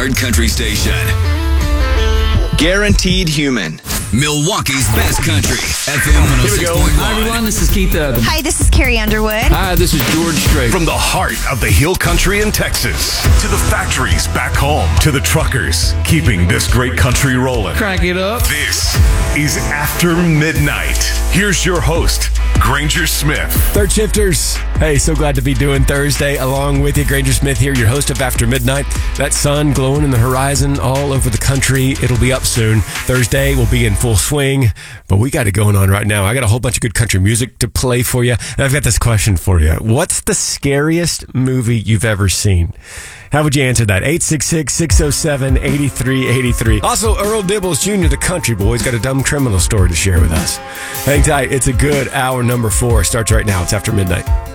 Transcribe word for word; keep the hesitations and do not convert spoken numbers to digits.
Heart Country Station. Guaranteed Human. Milwaukee's best country. F M one oh six point one. Hi, everyone. This is Keith Urban. Hi, this is Carrie Underwood. Hi, this is George Strait. From the heart of the Hill Country in Texas to the factories back home to the truckers keeping this great country rolling. Crank it up. This is After Midnight. Here's your host, Granger Smith. Third shifters. Hey, so glad to be doing Thursday along with you. Granger Smith here, your host of After Midnight. That sun glowing in the horizon all over the country. It'll be up soon. Thursday will be in full swing, but we got it going on right now. I got a whole bunch of good country music to play for you. And I've got this question for you. What's the scariest movie you've ever seen? How would you answer that? eight six six, six oh seven, eight three eight three. Also, Earl Dibbles Junior, the country boy's got a dumb criminal story to share with us. Hang tight. It's a good hour number four. Starts right now. It's After Midnight.